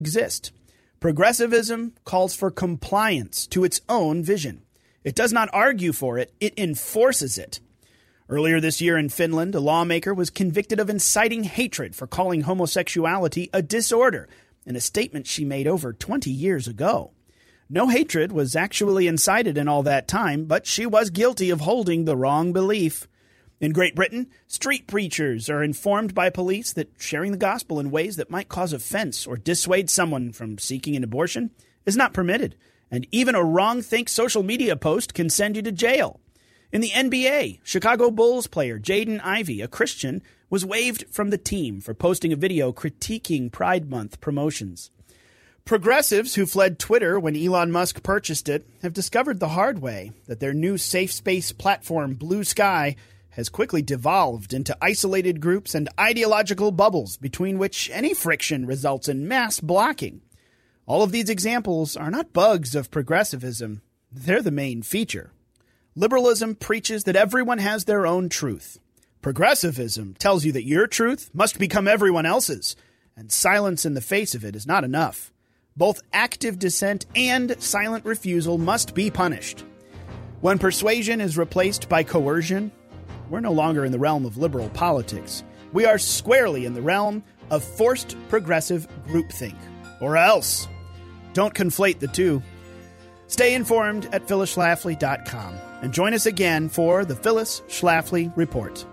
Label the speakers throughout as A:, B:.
A: exist. Progressivism calls for compliance to its own vision. It does not argue for it, it enforces it. Earlier this year in Finland, a lawmaker was convicted of inciting hatred for calling homosexuality a disorder in a statement she made over 20 years ago. No hatred was actually incited in all that time, but she was guilty of holding the wrong belief. In Great Britain, street preachers are informed by police that sharing the gospel in ways that might cause offense or dissuade someone from seeking an abortion is not permitted, and even a wrong-think social media post can send you to jail. In the NBA, Chicago Bulls player Jaden Ivey, a Christian, was waived from the team for posting a video critiquing Pride Month promotions. Progressives who fled Twitter when Elon Musk purchased it have discovered the hard way that their new safe space platform, Blue Sky, has quickly devolved into isolated groups and ideological bubbles between which any friction results in mass blocking. All of these examples are not bugs of progressivism. They're the main feature. Liberalism preaches that everyone has their own truth. Progressivism tells you that your truth must become everyone else's, and silence in the face of it is not enough. Both active dissent and silent refusal must be punished. When persuasion is replaced by coercion, we're no longer in the realm of liberal politics. We are squarely in the realm of forced progressive groupthink. Or else. Don't conflate the two. Stay informed at phyllisschlafly.com and join us again for the Phyllis Schlafly Report.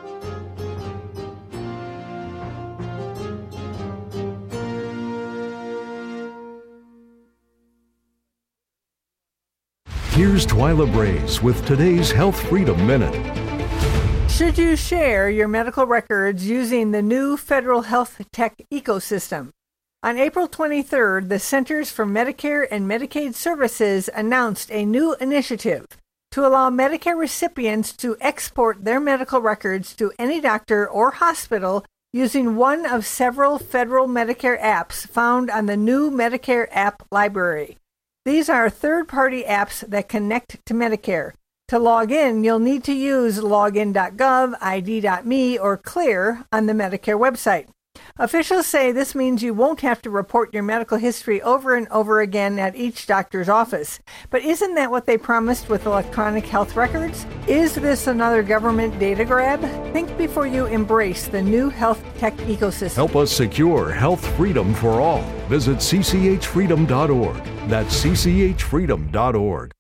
B: Here's Twyla Braze with today's Health Freedom Minute.
C: Should you share your medical records using the new federal health tech ecosystem? On April 23rd, the Centers for Medicare and Medicaid Services announced a new initiative to allow Medicare recipients to export their medical records to any doctor or hospital using one of several federal Medicare apps found on the new Medicare app library. These are third-party apps that connect to Medicare. To log in, you'll need to use login.gov, ID.me, or Clear on the Medicare website. Officials say this means you won't have to report your medical history over and over again at each doctor's office. But isn't that what they promised with electronic health records? Is this another government data grab? Think before you embrace the new health tech ecosystem.
B: Help us secure health freedom for all. Visit cchfreedom.org. That's cchfreedom.org.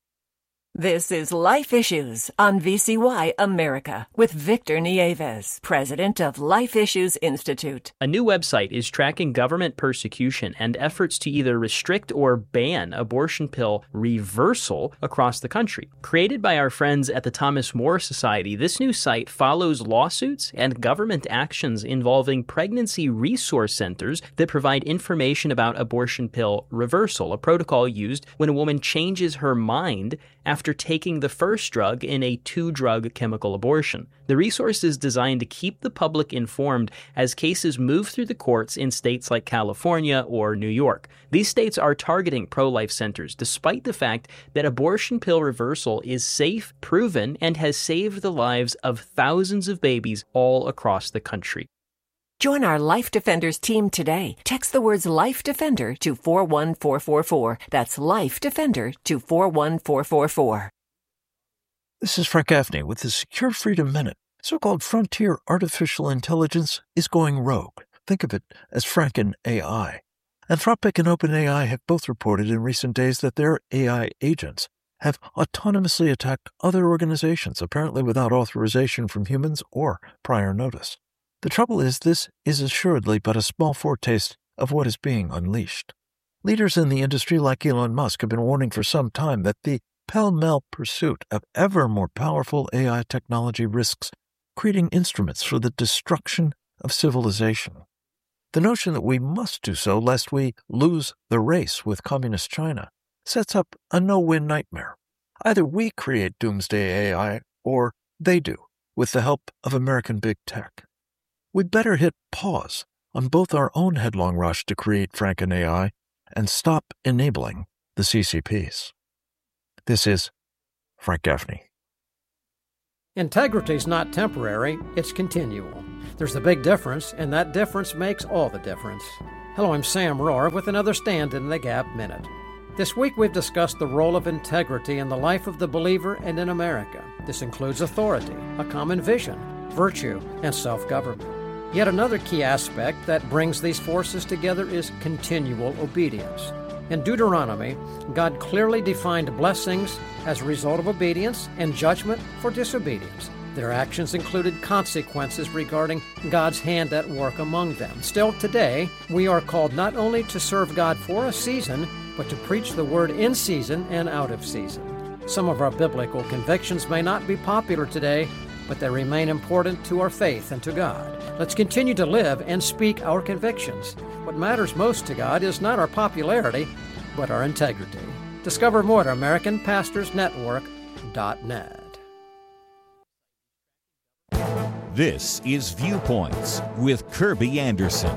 D: This is Life Issues on VCY America with Victor Nieves, president of Life Issues Institute.
E: A new website is tracking government persecution and efforts to either restrict or ban abortion pill reversal across the country. Created by our friends at the Thomas More Society, this new site follows lawsuits and government actions involving pregnancy resource centers that provide information about abortion pill reversal, a protocol used when a woman changes her mind after taking the first drug in a 2-drug chemical abortion. The resource is designed to keep the public informed as cases move through the courts in states like California or New York. These states are targeting pro-life centers, despite the fact that abortion pill reversal is safe, proven, and has saved the lives of thousands of babies all across the country.
D: Join our Life Defenders team today. Text the words Life Defender to 41444. That's Life Defender to 41444.
F: This is Frank Gaffney with the Secure Freedom Minute. So-called frontier artificial intelligence is going rogue. Think of it as Franken AI. Anthropic and OpenAI have both reported in recent days that their AI agents have autonomously attacked other organizations, apparently without authorization from humans or prior notice. The trouble is, this is assuredly but a small foretaste of what is being unleashed. Leaders in the industry like Elon Musk have been warning for some time that the pell-mell pursuit of ever more powerful AI technology risks creating instruments for the destruction of civilization. The notion that we must do so lest we lose the race with communist China sets up a no-win nightmare. Either we create doomsday AI or they do, with the help of American big tech. We'd better hit pause on both our own headlong rush to create Franken AI and stop enabling the CCPs. This is Frank Gaffney.
G: Integrity is not temporary, it's continual. There's a big difference, and that difference makes all the difference. Hello, I'm Sam Rohr with another Stand in the Gap Minute. This week we've discussed the role of integrity in the life of the believer and in America. This includes authority, a common vision, virtue, and self-government. Yet another key aspect that brings these forces together is continual obedience. In Deuteronomy, God clearly defined blessings as a result of obedience and judgment for disobedience. Their actions included consequences regarding God's hand at work among them. Still today, we are called not only to serve God for a season, but to preach the word in season and out of season. Some of our biblical convictions may not be popular today, but they remain important to our faith and to God. Let's continue to live and speak our convictions. What matters most to God is not our popularity, but our integrity. Discover more at AmericanPastorsNetwork.net.
H: This is Viewpoints with Kirby Anderson.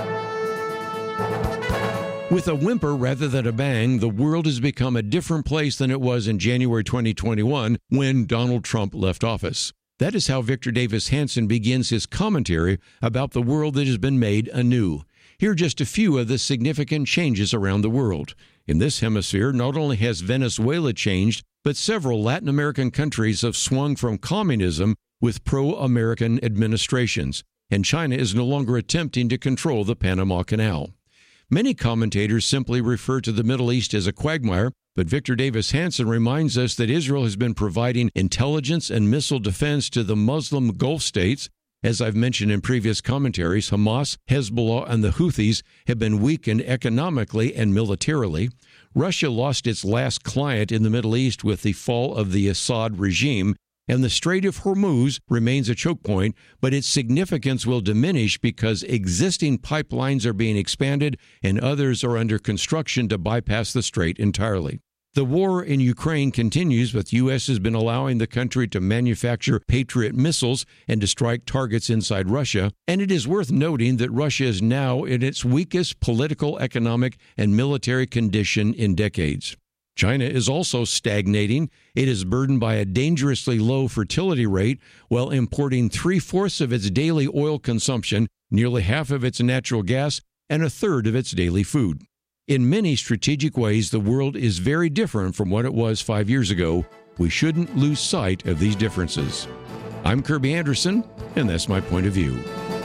I: With a whimper rather than a bang, the world has become a different place than it was in January 2021 when Donald Trump left office. That is how Victor Davis Hanson begins his commentary about the world that has been made anew. Here are just a few of the significant changes around the world. In this hemisphere, not only has Venezuela changed, but several Latin American countries have swung from communism with pro-American administrations, and China is no longer attempting to control the Panama Canal. Many commentators simply refer to the Middle East as a quagmire, but Victor Davis Hanson reminds us that Israel has been providing intelligence and missile defense to the Muslim Gulf states. As I've mentioned in previous commentaries, Hamas, Hezbollah, and the Houthis have been weakened economically and militarily. Russia lost its last client in the Middle East with the fall of the Assad regime, and the Strait of Hormuz remains a choke point, but its significance will diminish because existing pipelines are being expanded and others are under construction to bypass the strait entirely. The war in Ukraine continues, but the U.S. has been allowing the country to manufacture Patriot missiles and to strike targets inside Russia, and it is worth noting that Russia is now in its weakest political, economic, and military condition in decades. China is also stagnating. It is burdened by a dangerously low fertility rate while importing 3/4 of its daily oil consumption, nearly half of its natural gas, and a third of its daily food. In many strategic ways, the world is very different from what it was 5 years ago. We shouldn't lose sight of these differences. I'm Kirby Anderson, and that's my point of view.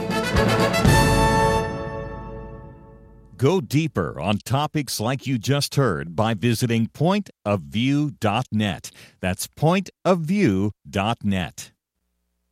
H: Go deeper on topics like you just heard by visiting pointofview.net. That's pointofview.net.